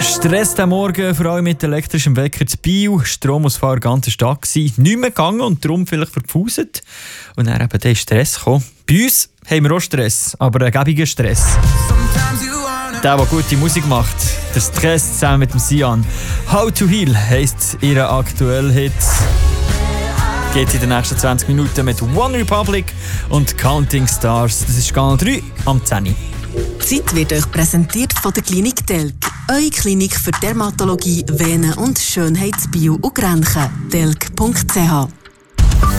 Stress am Morgen, vor allem mit elektrischem Wecker zu Biel. Stromausfall in der ganzen Stadt gewesen. Nicht mehr gegangen und darum vielleicht verpfuset. Und dann eben der Stress gekommen. Bei uns haben wir auch Stress, aber einen gäbigen Stress. Der gute Musik macht. Der Stress zusammen mit dem Sian. How to Heal heisst ihr aktueller Hit. Geht in den nächsten 20 Minuten mit One Republic und Counting Stars. Das ist Kanal 3 am 10. Die Zeit wird euch präsentiert von der Klinik Delk. Eure Klinik für Dermatologie, Venen- und Schönheitsbio und Grenchen. delk.ch